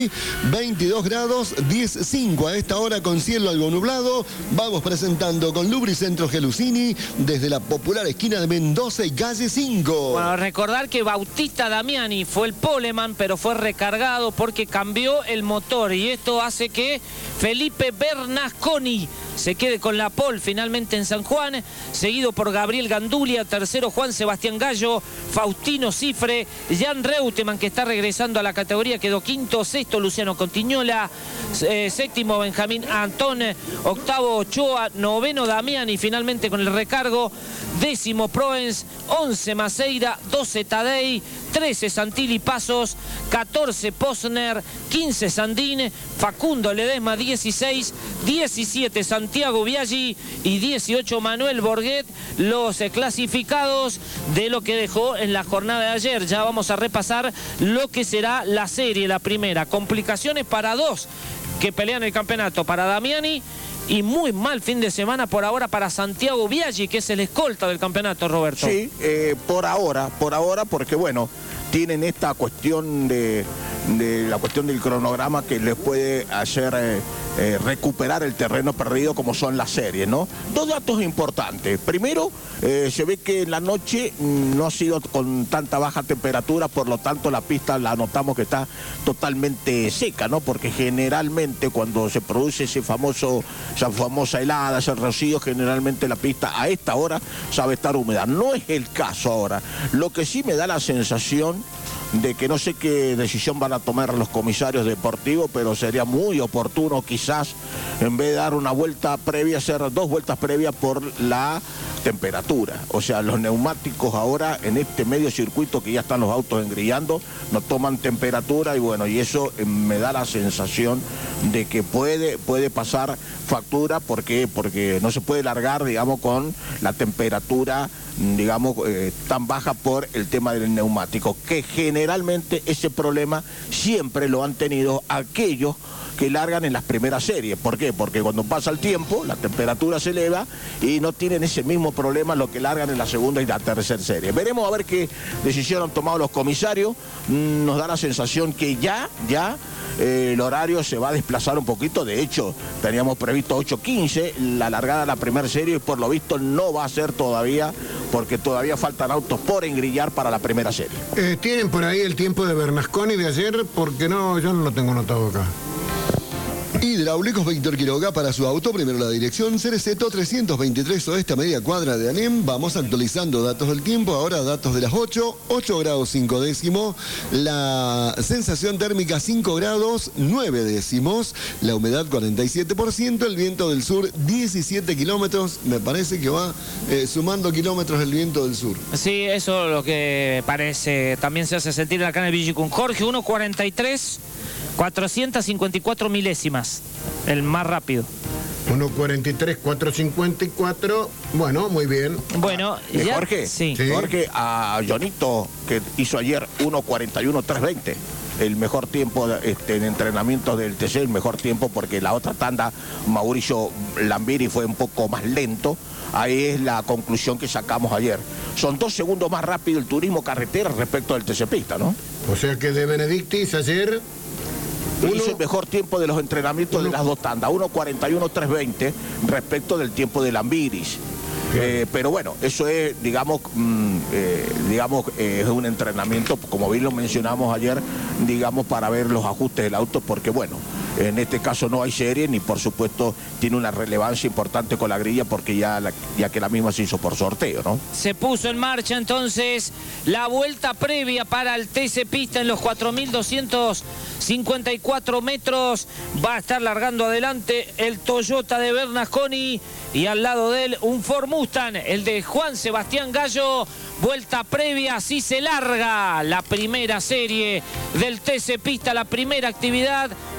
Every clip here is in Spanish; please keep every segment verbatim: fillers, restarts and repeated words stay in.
veintidós grados, diez punto cinco a esta hora con cielo algo nublado. Vamos presentando con Lubricentro Gelusini desde la popular esquina de Mendoza y calle cinco. Bueno, recordar que Bautista Damiani fue el poleman, pero fue recargado porque cambió el motor y esto hace que Felipe Bernasconi se quede con la pole finalmente en San Juan, seguido por Gabriel Gandulia, tercero Juan Sebastián Gallo, Faustino Cifre, Jan Reutemann, que está regresando a la categoría, quedó quinto, sexto Luciano Contiñola, eh, séptimo Benjamín Antón, octavo Ochoa, noveno Damián y finalmente con el recargo, décimo Proens, once Maceira, doce Tadei, trece Santilli Pasos, catorce Posner, quince Sandín, Facundo Ledesma dieciséis, diecisiete Santiago Biaggi y dieciocho Manuel Borguet, los eh, clasificados de lo que dejó en la jornada de ayer. Ya vamos a repasar lo que será la serie, la primera. Complicaciones para dos que pelean el campeonato, para Damiani, y muy mal fin de semana por ahora para Santiago Biaggi, que es el escolta del campeonato, Roberto. Sí, eh, por ahora, por ahora, porque bueno, tienen esta cuestión de, de la cuestión del cronograma que les puede hacer eh, eh, recuperar el terreno perdido, como son las series, ¿no? Dos datos importantes. Primero, eh, se ve que en la noche no ha sido con tanta baja temperatura, por lo tanto la pista la notamos que está totalmente seca, ¿no? Porque generalmente cuando se produce ese famoso, esa famosa helada, ese rocío, generalmente la pista a esta hora sabe estar húmeda. No es el caso ahora. Lo que sí me da la sensación de que no sé qué decisión van a tomar los comisarios deportivos, pero sería muy oportuno quizás, en vez de dar una vuelta previa, hacer dos vueltas previas por la temperatura. O sea, los neumáticos ahora en este medio circuito que ya están los autos engrillando, no toman temperatura y bueno, y eso eh, me da la sensación de que puede, puede pasar factura porque, porque no se puede largar, digamos, con la temperatura, digamos, eh, tan baja por el tema del neumático, que generalmente ese problema siempre lo han tenido aquellos que largan en las primeras series. ¿Por qué? Porque cuando pasa el tiempo, la temperatura se eleva y no tienen ese mismo problema los que largan en la segunda y la tercera serie. Veremos a ver qué decisión han tomado los comisarios. Nos da la sensación que ya, ya eh, el horario se va a desplazar un poquito. De hecho, teníamos previsto ocho quince, la largada de la primera serie, y por lo visto no va a ser todavía, porque todavía faltan autos por engrillar para la primera serie. Eh, ¿Tienen por ahí el tiempo de Bernasconi de ayer? Porque no, yo no lo tengo anotado acá. Hidráulicos Víctor Quiroga para su auto, primero la dirección Cereceto trescientos veintitrés Oeste, media cuadra de Anem. Vamos actualizando datos del tiempo, ahora datos de las ocho, ocho grados cinco décimos, la sensación térmica cinco grados nueve décimos, la humedad cuarenta y siete por ciento, el viento del sur diecisiete kilómetros, me parece que va eh, sumando kilómetros el viento del sur. Sí, eso es lo que parece, también se hace sentir acá en el Villicún. Jorge, uno cuarenta y tres, cuatrocientas cincuenta y cuatro milésimas, el más rápido. uno cuarenta y tres, cuatrocientos cincuenta y cuatro, bueno, muy bien. Bueno, eh, ya, Jorge, sí. sí. Jorge, a Jonito, que hizo ayer uno cuarenta y uno, tres veinte, el mejor tiempo este, en entrenamientos del T C, el mejor tiempo, porque la otra tanda, Mauricio Lambiri, fue un poco más lento. Ahí es la conclusión que sacamos ayer. Son dos segundos más rápido el turismo carretera respecto del T C Pista, ¿no? O sea que de Benedictis ayer Uno, hizo el mejor tiempo de los entrenamientos uno, de las dos tandas, uno cuarenta y uno, tres veinte, respecto del tiempo de Lambiris. Eh, pero bueno, eso es, digamos, mm, eh, digamos eh, es un entrenamiento, como bien lo mencionamos ayer, digamos, para ver los ajustes del auto, porque bueno, en este caso no hay serie, ni por supuesto tiene una relevancia importante con la grilla, porque ya, la, ya que la misma se hizo por sorteo, ¿no? Se puso en marcha entonces la vuelta previa para el T C Pista en los cuatro mil doscientos cincuenta y cuatro metros. Va a estar largando adelante el Toyota de Bernasconi y al lado de él un Ford Mustang, el de Juan Sebastián Gallo. Vuelta previa, así se larga la primera serie del T C Pista, la primera actividad. Bien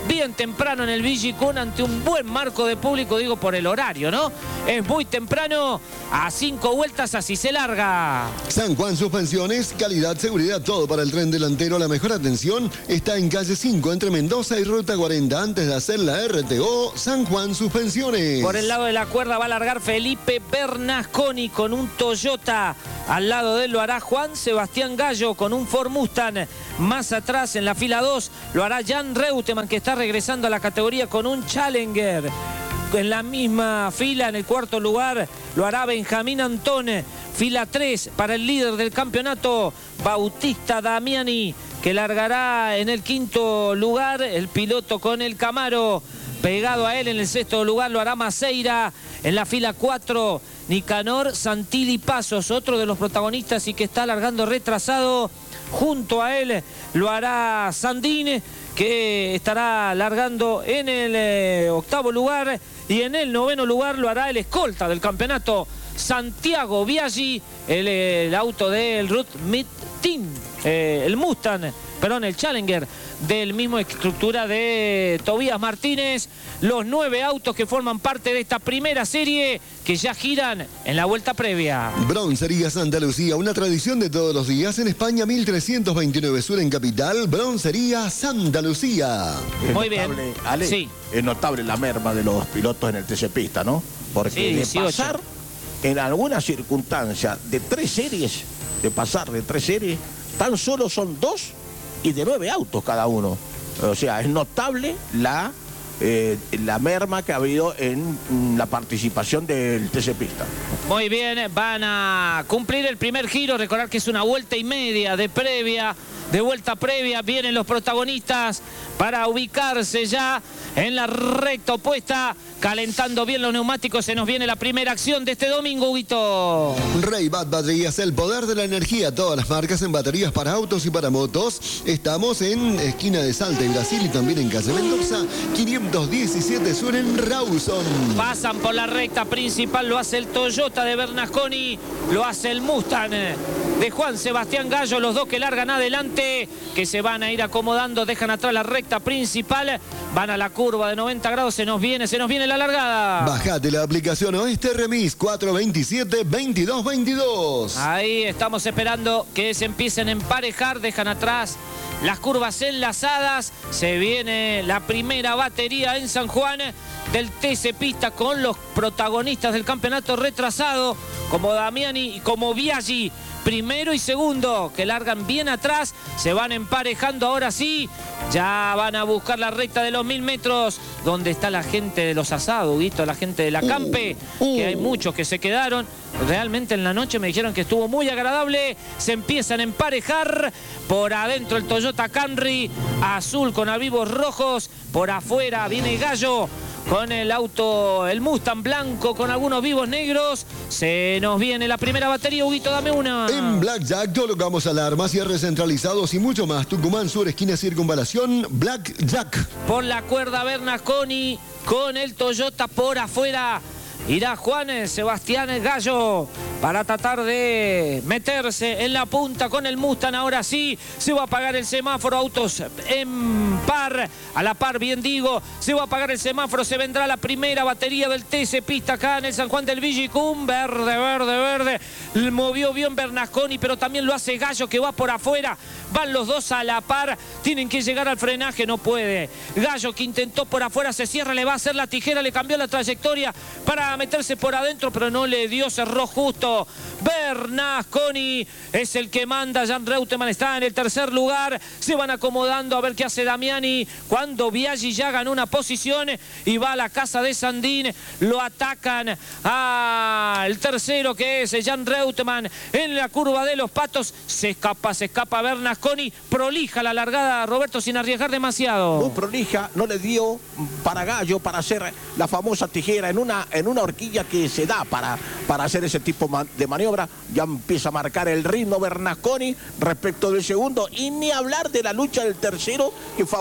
temprano en el Villicún ante un buen marco de público, digo por el horario, ¿no? Es muy temprano, a cinco vueltas así se larga. San Juan Suspensiones, calidad, seguridad, todo para el tren delantero. La mejor atención está en calle cinco entre Mendoza y Ruta cuarenta, antes de hacer la R T O. San Juan Suspensiones. Por el lado de la cuerda va a largar Felipe Bernasconi con un Toyota. Al lado de él lo hará Juan Sebastián Gallo con un Ford Mustang. Más atrás en la fila dos lo hará Jan Reutemann, que está regresando a la categoría con un Challenger. En la misma fila, en el cuarto lugar, lo hará Benjamín Antone. Fila tres para el líder del campeonato, Bautista Damiani, que largará en el quinto lugar. El piloto con el Camaro. Pegado a él en el sexto lugar lo hará Maceira. En la fila cuatro, Nicanor Santilli Pasos, otro de los protagonistas y que está largando retrasado. Junto a él lo hará Sandín, que estará largando en el eh, octavo lugar. Y en el noveno lugar lo hará el escolta del campeonato, Santiago Biaggi, el, el auto del Ruth Team, eh, el Mustang, perdón, el Challenger del mismo estructura de Tobías Martínez. Los nueve autos que forman parte de esta primera serie que ya giran en la vuelta previa. Broncería Santa Lucía, una tradición de todos los días. En España, mil trescientos veintinueve Sur en Capital. Broncería Santa Lucía. Es Muy notable, bien. Ale, Sí. Es notable la merma de los pilotos en el T C Pista, ¿no? Porque Sí, de dieciocho. pasar en alguna circunstancia de tres series, de pasar de tres series, tan solo son dos y de nueve autos cada uno. O sea, es notable la, eh, la merma que ha habido en mm, la participación del T C Pista. Muy bien, van a cumplir el primer giro. Recordar que es una vuelta y media de previa, de vuelta previa. Vienen los protagonistas para ubicarse ya en la recta opuesta, calentando bien los neumáticos. Se nos viene la primera acción de este domingo, Huguito. Ray-Bat Baterías, el poder de la energía. Todas las marcas en baterías para autos y para motos. Estamos en esquina de Salta y Brasil y también en calle Mendoza, quinientos diecisiete Sur en Rawson. Pasan por la recta principal, lo hace el Toyota de Bernasconi, lo hace el Mustang de Juan Sebastián Gallo, los dos que largan adelante, que se van a ir acomodando, dejan atrás la recta principal, van a la curva de noventa grados, se nos viene, se nos viene la largada. Bajate la aplicación Oeste Remis cuatro veintisiete veintidós veintidós. Ahí estamos esperando que se empiecen a emparejar, dejan atrás las curvas enlazadas, se viene la primera batería en San Juan del T C Pista con los protagonistas del campeonato retrasado, como Damiani y como Biaggi, primero y segundo, que largan bien atrás, se van emparejando ahora sí, ya van a buscar la recta de los mil metros, donde está la gente de los asados, ¿visto? La gente de la Campe, uh, uh. que hay muchos que se quedaron. Realmente en la noche me dijeron que estuvo muy agradable. Se empiezan a emparejar. Por adentro el Toyota Camry, azul con avivos rojos. Por afuera viene Gallo con el auto, el Mustang blanco con algunos vivos negros. Se nos viene la primera batería, Huguito, dame una. En Blackjack colocamos alarmas, cierres centralizados y mucho más. Tucumán Sur, esquina Circunvalación, Blackjack. Por la cuerda Bernasconi con el Toyota por afuera. Irá Juan Sebastián Gallo para tratar de meterse en la punta con el Mustang. Ahora sí, se va a apagar el semáforo, autos en par, a la par bien digo, se va a apagar el semáforo, se vendrá la primera batería del T C Pista acá en el San Juan del Villicún. Verde, verde, verde, movió bien Bernasconi, pero también lo hace Gallo, que va por afuera, van los dos a la par, tienen que llegar al frenaje, no puede. Gallo, que intentó por afuera, se cierra, le va a hacer la tijera, le cambió la trayectoria para meterse por adentro, pero no le dio, cerró justo. Bernasconi es el que manda, Jan Reutemann está en el tercer lugar, se van acomodando a ver qué hace Damiani, cuando Biaggi ya ganó una posición y va a la casa de Sandín, lo atacan al tercero, que es Jan Reutemann en la curva de los Patos, se escapa, se escapa Bernasconi, prolija la largada, Roberto, sin arriesgar demasiado. Muy prolija, no le dio para Gallo para hacer la famosa tijera en una, en una horquilla que se da para, para hacer ese tipo de maniobra. Ya empieza a marcar el ritmo Bernasconi respecto del segundo, y ni hablar de la lucha del tercero, que favorece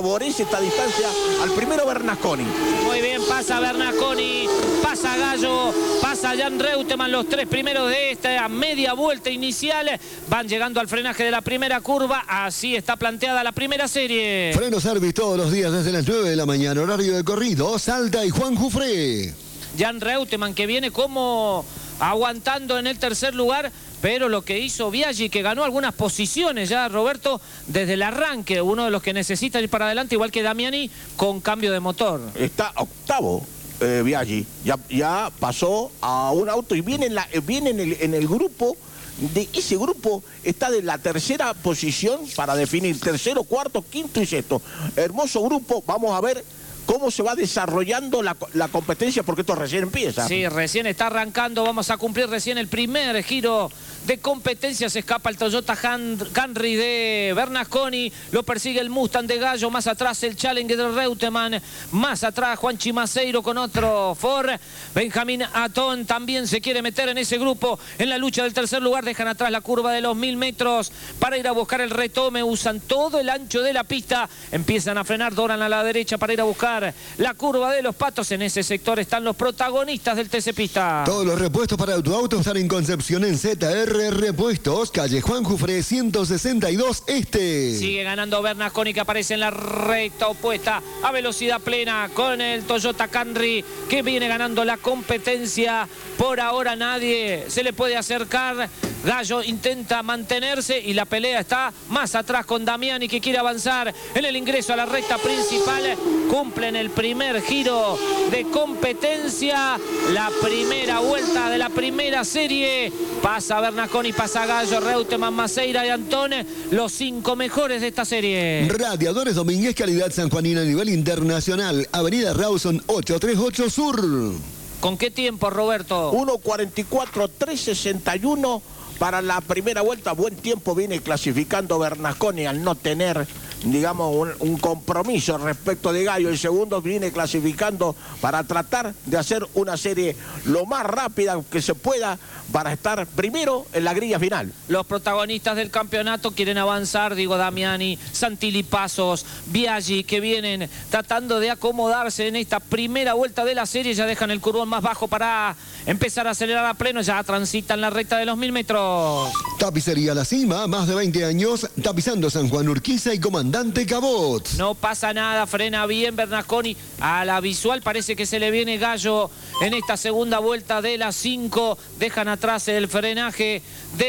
esta distancia al primero Bernasconi. Muy bien, pasa Bernasconi, pasa Gallo, pasa Jan Reutemann, los tres primeros de esta media vuelta inicial. Van llegando al frenaje de la primera curva. Así está planteada la primera serie. Frenos Service todos los días desde las nueve de la mañana, horario de corrido. Salta y Juan Jufré. Jan Reutemann, que viene como aguantando en el tercer lugar, pero lo que hizo Biaggi, que ganó algunas posiciones ya, Roberto, desde el arranque, uno de los que necesita ir para adelante, igual que Damiani, con cambio de motor. Está octavo eh, Biaggi, ya, ya pasó a un auto y viene en, la, viene en, el, en el grupo. De ese grupo está de la tercera posición para definir tercero, cuarto, quinto y sexto. Hermoso grupo, vamos a ver cómo se va desarrollando la, la competencia, porque esto recién empieza. Sí, recién está arrancando, vamos a cumplir recién el primer giro de competencia. Se escapa el Toyota Camry de Bernasconi, lo persigue el Mustang de Gallo, más atrás el Challenger de Reutemann, más atrás Juanchi Maceiro con otro Ford. Benjamín Atón también se quiere meter en ese grupo en la lucha del tercer lugar. Dejan atrás la curva de los mil metros para ir a buscar el retome, usan todo el ancho de la pista, empiezan a frenar, doran a la derecha para ir a buscar la curva de los Patos. En ese sector están los protagonistas del T C Pista. Todos los repuestos para tu auto están en Concepción en Z R Repuestos, calle Juan Jufré ciento sesenta y dos Este. Sigue ganando Bernasconi, que aparece en la recta opuesta a velocidad plena con el Toyota Camry, que viene ganando la competencia. Por ahora nadie se le puede acercar. Gallo intenta mantenerse y la pelea está más atrás con Damiani, que quiere avanzar en el ingreso a la recta principal. Cumplen el primer giro de competencia, la primera vuelta de la primera serie. Pasa Bernasconi, pasa Gallo, Reutemann, Maceira y Antone, los cinco mejores de esta serie. Radiadores Domínguez, calidad sanjuanina a nivel internacional. Avenida Rawson ochocientos treinta y ocho Sur. ¿Con qué tiempo, Roberto? uno cuarenta y cuatro, tres sesenta y uno para la primera vuelta. Buen tiempo viene clasificando Bernasconi al no tener, digamos, un, un compromiso respecto de Gallo. El segundo viene clasificando para tratar de hacer una serie lo más rápida que se pueda para estar primero en la grilla final. Los protagonistas del campeonato quieren avanzar, digo, Damiani, Santilli Pasos, Biaggi, que vienen tratando de acomodarse en esta primera vuelta de la serie. Ya dejan el curvón más bajo para empezar a acelerar a pleno, ya transitan la recta de los mil metros. Tapicería La Cima, más de veinte años, tapizando San Juan, Urquiza y Comandante Cabot. No pasa nada, frena bien Bernasconi. A la visual parece que se le viene Gallo en esta segunda vuelta de las cinco. Dejan atrás el frenaje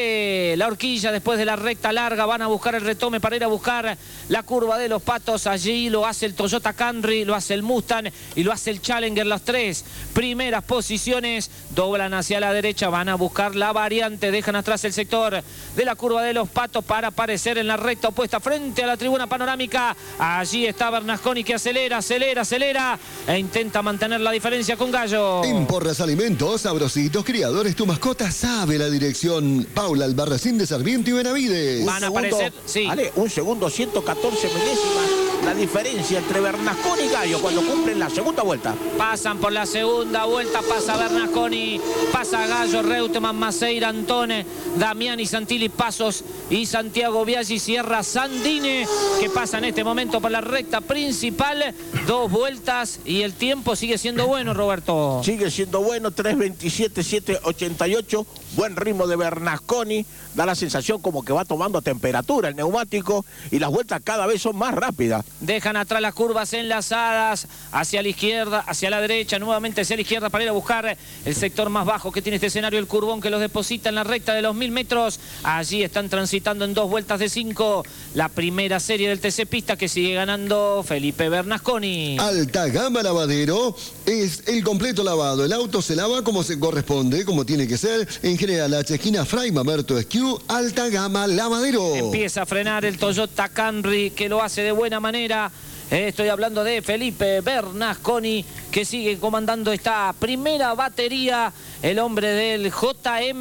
de la horquilla después de la recta larga. Van a buscar el retome para ir a buscar la curva de los Patos. Allí lo hace el Toyota Camry, lo hace el Mustang y lo hace el Challenger. Las tres primeras posiciones doblan hacia la derecha, van a buscar la variante. Dejan atrás el sector de la curva de los Patos para aparecer en la recta opuesta frente a la tribuna panorámica. Allí está Bernasconi, que acelera, acelera, acelera e intenta mantener la diferencia con Gallo. En Porras Alimentos, sabrositos, criadores, tu mascota sabe la dirección. Paula Albarracín de Sarmiento y Benavides. Van a aparecer, sí. Vale, un segundo, ciento catorce milésimas, la diferencia entre Bernasconi y Gallo cuando cumplen la segunda vuelta. Pasan por la segunda vuelta, pasa Bernasconi, pasa Gallo, Reutemann, Maceira, Antone, Damiani, Santilli Pasos y Santiago Biaggi. Cierra Sandine, que pasa en este momento por la recta principal. Dos vueltas y el tiempo sigue siendo bueno, Roberto. Sigue siendo bueno, tres veintisiete, siete ochenta y ocho. Buen ritmo de Bernasconi. Da la sensación como que va tomando temperatura el neumático y las vueltas cada vez son más rápidas. Dejan atrás las curvas enlazadas hacia la izquierda, hacia la derecha, nuevamente hacia la izquierda para ir a buscar el sector más bajo que tiene este escenario, el curvón que los deposita en la recta de los mil metros. Allí están transitando en dos vueltas de cinco la primera serie del T C Pista, que sigue ganando Felipe Bernasconi. Alta Gama Lavadero es el completo lavado. El auto se lava como se corresponde, como tiene que ser. En general, H, esquina Fray Mamerto Esquiú, Alta Gama Lavadero. Empieza a frenar el Toyota Camry, que lo hace de buena manera. Estoy hablando de Felipe Bernasconi, que sigue comandando esta primera batería. El hombre del J M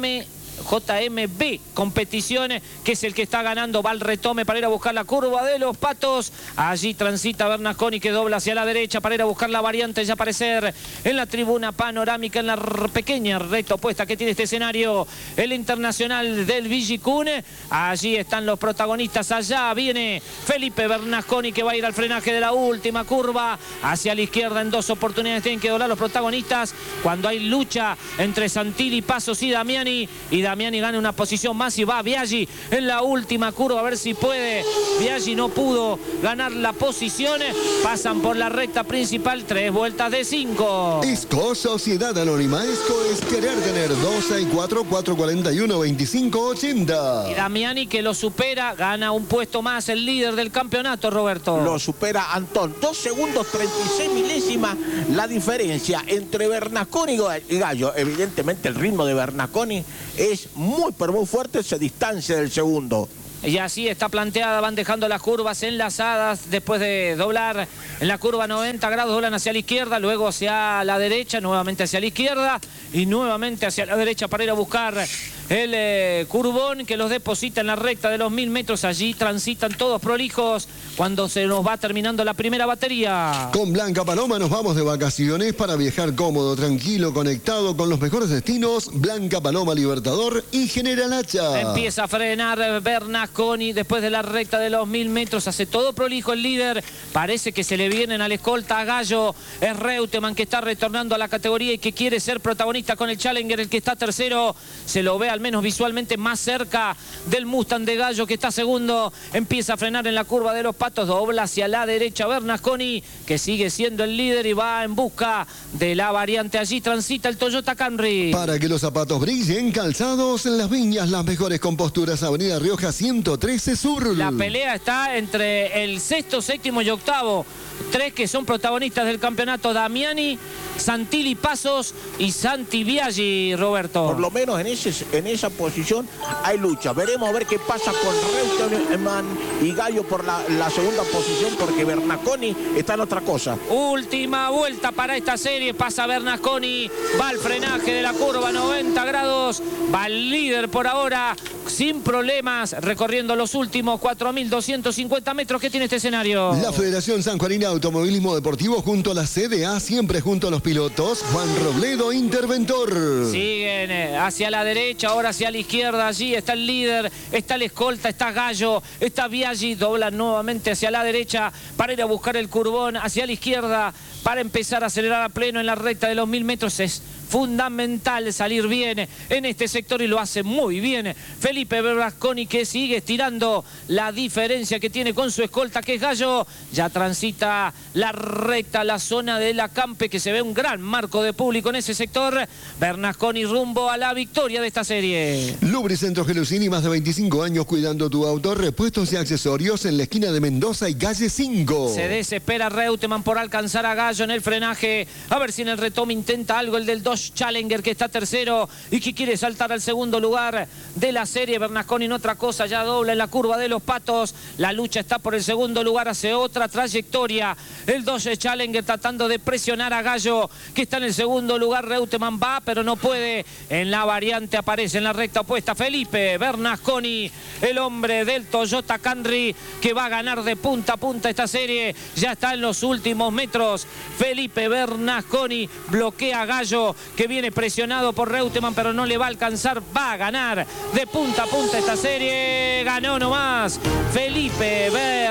J M B Competiciones, que es el que está ganando. Va al retome para ir a buscar la curva de los Patos. Allí transita Bernasconi, que dobla hacia la derecha para ir a buscar la variante y aparecer en la tribuna panorámica, en la pequeña recta opuesta que tiene este escenario, el Internacional del Villicún. Allí están los protagonistas. Allá viene Felipe Bernasconi, que va a ir al frenaje de la última curva. Hacia la izquierda en dos oportunidades tienen que doblar los protagonistas cuando hay lucha entre Santilli, Pasos y Damiani. Y Damiani gana una posición más y va Biaggi en la última curva a ver si puede. Biaggi no pudo ganar la posición. Pasan por la recta principal, tres vueltas de cinco. Esco, Sociedad Anónima Esco es querer tener dos seis cuatro, cuatro cuatro uno, veinticinco ochenta. Y Damiani, que lo supera, gana un puesto más, el líder del campeonato, Roberto. Lo supera Antón. Dos segundos, treinta y seis milésimas la diferencia entre Bernasconi y Gallo. Evidentemente el ritmo de Bernasconi es muy pero muy fuerte, se distancia del segundo. Y así está planteada, van dejando las curvas enlazadas después de doblar en la curva noventa grados, doblan hacia la izquierda, luego hacia la derecha, nuevamente hacia la izquierda y nuevamente hacia la derecha para ir a buscar el eh, curbón que los deposita en la recta de los mil metros. Allí transitan todos prolijos cuando se nos va terminando la primera batería. Con Blanca Paloma nos vamos de vacaciones para viajar cómodo, tranquilo, conectado con los mejores destinos. Blanca Paloma, Libertador y General Hacha. Empieza a frenar Bernasconi después de la recta de los mil metros. Hace todo prolijo el líder. Parece que se le vienen al escolta a Gallo. Es Reutemann, que está retornando a la categoría y que quiere ser protagonista con el Challenger. El que está tercero se lo ve al menos visualmente más cerca del Mustang de Gallo, que está segundo. Empieza a frenar en la curva de los Patos, dobla hacia la derecha Bernasconi, que sigue siendo el líder y va en busca de la variante. Allí transita el Toyota Camry. Para que los zapatos brillen, calzados en Las Viñas, las mejores composturas, Avenida Rioja ciento trece Sur. La pelea está entre el sexto, séptimo y octavo. Tres que son protagonistas del campeonato: Damiani, Santilli, Pasos y Santi Biaggi, Roberto. Por lo menos en, ese, en esa posición hay lucha. Veremos a ver qué pasa con Reutemann y Gallo por la, la segunda posición, porque Bernasconi está en otra cosa. Última vuelta para esta serie. Pasa Bernasconi, va al frenaje de la curva noventa grados. Va el líder por ahora, sin problemas, recorriendo los últimos cuatro mil doscientos cincuenta metros que tiene este escenario. La Federación Sanjuanina de Automovilismo Deportivo junto a la C D A, siempre junto a los pilotos. Juan Robledo, interventor. Siguen hacia la derecha, ahora hacia la izquierda. Allí está el líder, está el escolta, está Gallo, está Biaggi. Doblan nuevamente hacia la derecha para ir a buscar el curbón. Hacia la izquierda para empezar a acelerar a pleno en la recta de los mil metros. Es fundamental salir bien en este sector y lo hace muy bien Felipe Bernasconi, que sigue estirando la diferencia que tiene con su escolta, que es Gallo. Ya transita la recta, la zona de la Campe, que se ve un gran marco de público en ese sector. Bernasconi rumbo a la victoria de esta serie. Lubricentro Gelusini, más de veinticinco años cuidando tu auto. Repuestos y accesorios en la esquina de Mendoza y calle cinco. Se desespera Reutemann por alcanzar a Gallo en el frenaje. A ver si en el retome intenta algo el del Dodge Challenger, que está tercero y que quiere saltar al segundo lugar de la serie. Bernasconi en otra cosa, ya dobla en la curva de los Patos. La lucha está por el segundo lugar, hace otra trayectoria el Dodge Challenger tratando de presionar a Gallo, que está en el segundo lugar. Reutemann va, pero no puede. En la variante aparece en la recta opuesta Felipe Bernasconi, el hombre del Toyota Camry, que va a ganar de punta a punta esta serie. Ya está en los últimos metros. Felipe Bernasconi bloquea a Gallo, que viene presionado por Reutemann, pero no le va a alcanzar. Va a ganar de punta a punta esta serie. Ganó nomás Felipe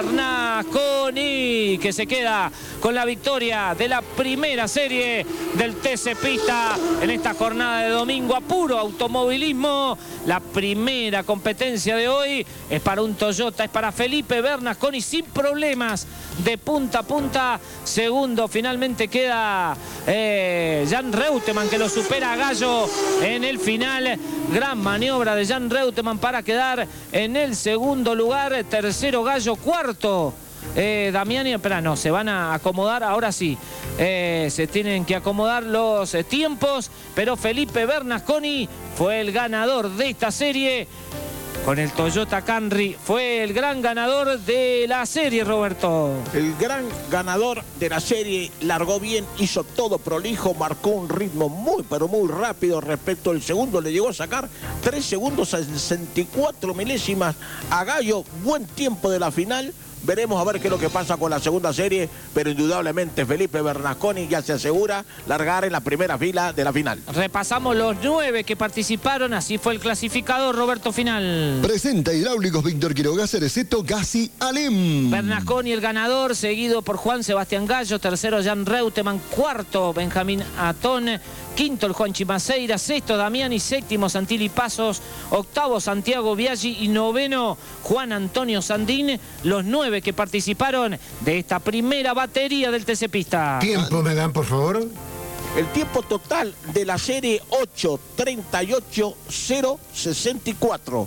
Bernasconi, que se queda con la victoria de la primera serie del T C Pista en esta jornada de domingo a puro automovilismo. La primera competencia de hoy es para un Toyota, es para Felipe Bernasconi, sin problemas, de punta a punta. Segundo finalmente queda eh, Jan Reutemann, que lo supera a Gallo en el final. Gran maniobra de Jan Reutemann para quedar en el segundo lugar. Tercero Gallo, cuarto eh, Damiani. Espera, no, se van a acomodar, ahora sí. Eh, se tienen que acomodar los eh, tiempos, pero Felipe Bernasconi fue el ganador de esta serie. con el Toyota Camry. Fue el gran ganador de la serie, Roberto. El gran ganador de la serie, largó bien, hizo todo prolijo, marcó un ritmo muy, pero muy rápido respecto al segundo. Le llegó a sacar tres segundos a sesenta y cuatro milésimas a Gallo. Buen tiempo de la final. Veremos a ver qué es lo que pasa con la segunda serie, pero indudablemente Felipe Bernasconi ya se asegura largar en la primera fila de la final. Repasamos los nueve que participaron, así fue el clasificador, Roberto, final. Presenta Hidráulicos Víctor Quiroga, Cereceto, Gassi, Alem. Bernasconi el ganador, seguido por Juan Sebastián Gallo, tercero Jan Reutemann, cuarto Benjamín Atón, quinto el Juan Chimaceira, sexto Damiani, séptimo Santilli Pasos, octavo Santiago Biaggi y noveno Juan Antonio Sandín, los nueve que participaron de esta primera batería del T C Pista. ¿Tiempo me dan, por favor? El tiempo total de la serie ocho treinta y ocho cero sesenta y cuatro.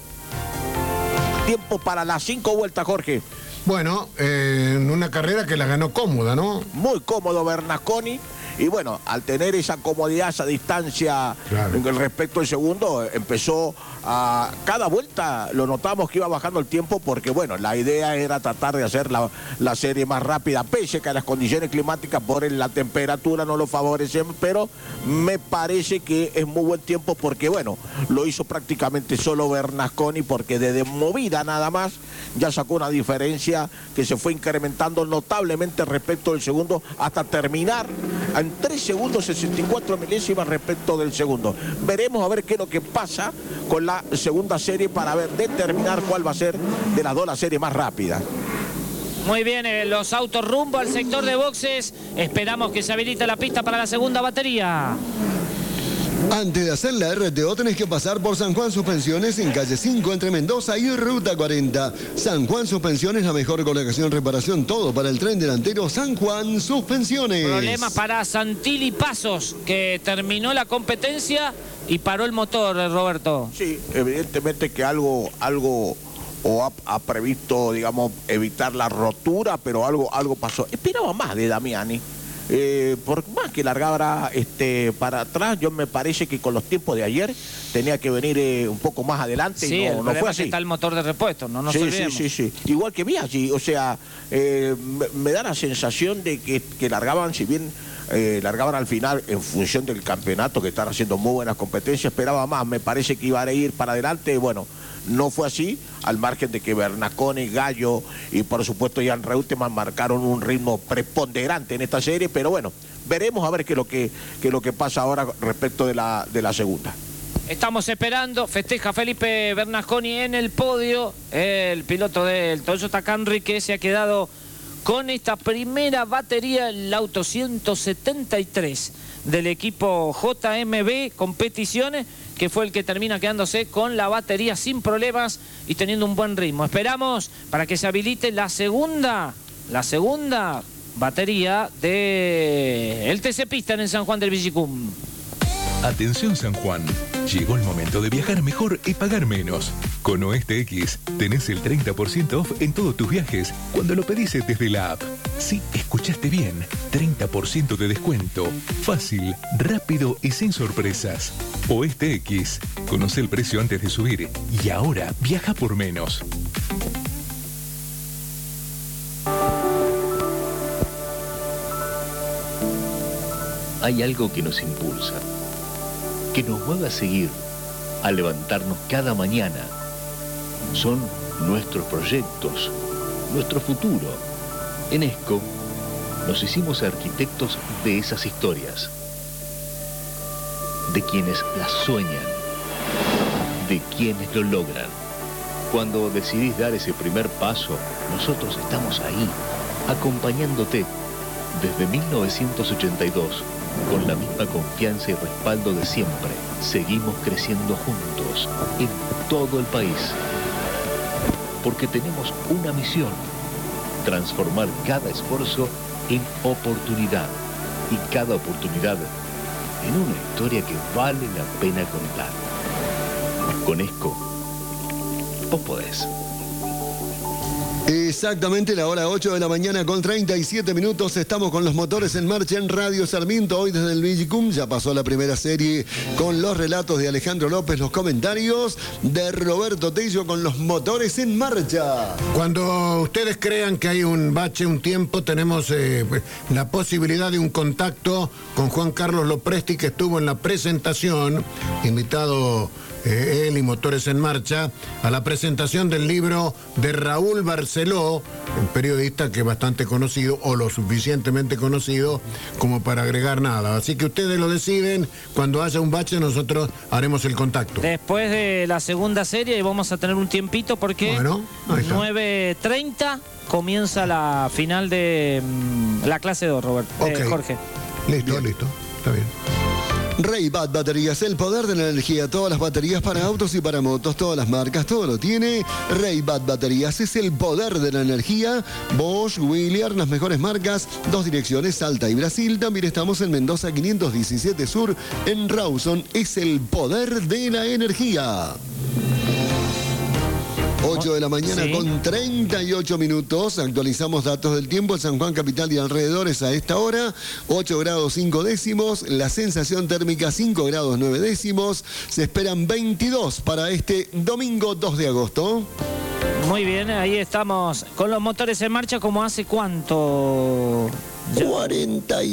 Tiempo para las cinco vueltas, Jorge. Bueno, eh, en una carrera que la ganó cómoda, ¿no? Muy cómodo Bernasconi. Y bueno, al tener esa comodidad, esa distancia, claro, en el respecto al segundo, empezó a... Cada vuelta lo notamos que iba bajando el tiempo porque, bueno, la idea era tratar de hacer la, la serie más rápida, pese que las condiciones climáticas por la temperatura no lo favorecen, pero me parece que es muy buen tiempo porque, bueno, lo hizo prácticamente solo Bernasconi porque desde movida nada más ya sacó una diferencia que se fue incrementando notablemente respecto del segundo hasta terminar en tres segundos sesenta y cuatro milésimas respecto del segundo. Veremos a ver qué es lo que pasa con la segunda serie para ver, determinar cuál va a ser de las dos la serie más rápida. Muy bien, eh, los autos rumbo al sector de boxes. Esperamos que se habilite la pista para la segunda batería. Antes de hacer la R T O tenés que pasar por San Juan Suspensiones en calle cinco entre Mendoza y Ruta cuarenta. San Juan Suspensiones, la mejor colocación, reparación, todo para el tren delantero. San Juan Suspensiones. Problema para Santilli Pasos, que terminó la competencia y paró el motor, Roberto. Sí, evidentemente que algo, algo o ha, ha previsto, digamos, evitar la rotura, pero algo, algo pasó. Esperaba más de Damiani. Eh, por más que largara este, para atrás, yo me parece que con los tiempos de ayer tenía que venir eh, un poco más adelante. Sí, y no, el no problema fue es que así. está el motor de repuesto, no nos sí, olvidemos. Sí, sí, sí. Igual que Biaggi, o sea, eh, me, me da la sensación de que, que largaban, si bien eh, largaban al final en función del campeonato, que están haciendo muy buenas competencias, esperaba más, me parece que iban a ir para adelante, bueno. No fue así, al margen de que Bernasconi, Gallo y por supuesto Jan Reutemann marcaron un ritmo preponderante en esta serie, pero bueno, veremos a ver qué es lo que, qué es lo que pasa ahora respecto de la, de la segunda. Estamos esperando, festeja Felipe Bernasconi en el podio, el piloto del Toyota Camry que se ha quedado con esta primera batería, el auto ciento setenta y tres del equipo J M B Competiciones, que fue el que termina quedándose con la batería sin problemas y teniendo un buen ritmo. Esperamos para que se habilite la segunda, la segunda batería del T C Pista en San Juan del Villicum. Atención San Juan, llegó el momento de viajar mejor y pagar menos. Con Oeste X tenés el treinta por ciento off en todos tus viajes cuando lo pedís desde la app. Sí, escuchaste bien, treinta por ciento de descuento. Fácil, rápido y sin sorpresas. Oeste X, conoce el precio antes de subir y ahora viaja por menos. Hay algo que nos impulsa, que nos mueve a seguir, a levantarnos cada mañana. Son nuestros proyectos, nuestro futuro. En ESCO nos hicimos arquitectos de esas historias, de quienes las sueñan, de quienes lo logran. Cuando decidís dar ese primer paso, nosotros estamos ahí, acompañándote desde mil novecientos ochenta y dos. Con la misma confianza y respaldo de siempre, seguimos creciendo juntos en todo el país. Porque tenemos una misión, transformar cada esfuerzo en oportunidad y cada oportunidad en una historia que vale la pena contar. Con ESCO, vos podés. Exactamente la hora ocho de la mañana con treinta y siete minutos. Estamos con los motores en marcha en Radio Sarmiento. Hoy desde el Vigicum ya pasó la primera serie con los relatos de Alejandro López, los comentarios de Roberto Tello con los motores en marcha. Cuando ustedes crean que hay un bache, un tiempo, tenemos eh, la posibilidad de un contacto con Juan Carlos Lopresti, que estuvo en la presentación, invitado eh, él y Motores en Marcha, a la presentación del libro de Raúl Barceló, un periodista que es bastante conocido, o lo suficientemente conocido como para agregar nada. Así que ustedes lo deciden, cuando haya un bache nosotros haremos el contacto. Después de la segunda serie vamos a tener un tiempito porque bueno, nueve treinta comienza la final de mm, la clase dos, Roberto. Okay. Eh, Jorge. Listo, Bien. listo, está bien. Ray-Bat Baterías, el poder de la energía. Todas las baterías para autos y para motos, todas las marcas, todo lo tiene. Ray-Bat Baterías es el poder de la energía. Bosch, Williams, las mejores marcas. Dos direcciones, Salta y Brasil. También estamos en Mendoza quinientos diecisiete Sur. En Rawson es el poder de la energía. ocho de la mañana Sí. con treinta y ocho minutos. Actualizamos datos del tiempo en San Juan Capital y alrededores a esta hora. ocho grados cinco décimos. La sensación térmica cinco grados nueve décimos. Se esperan veintidós para este domingo dos de agosto. Muy bien, ahí estamos con los motores en marcha. ¿Como hace cuánto? cuarenta y